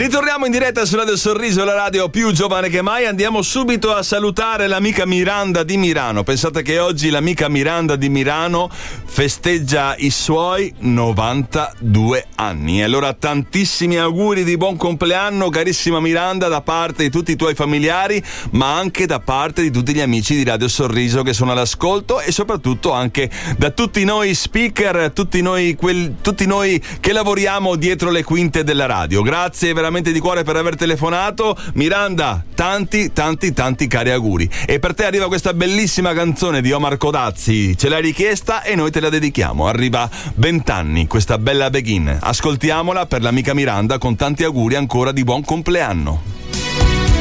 Ritorniamo in diretta su Radio Sorriso, la radio più giovane che mai. Andiamo subito a salutare l'amica Miranda di Milano. Pensate che oggi l'amica Miranda di Milano festeggia i suoi 92 anni. E allora tantissimi auguri di buon compleanno, carissima Miranda, da parte di tutti i tuoi familiari, ma anche da parte di tutti gli amici di Radio Sorriso che sono all'ascolto, e soprattutto anche da tutti noi speaker, tutti noi che lavoriamo dietro le quinte della radio. Grazie veramente di cuore per aver telefonato, Miranda. Tanti cari auguri. E per te arriva questa bellissima canzone di Omar Codazzi, ce l'hai richiesta e noi te la dedichiamo. Arriva 20 anni, questa bella Begin. Ascoltiamola per l'amica Miranda, con tanti auguri ancora di buon compleanno.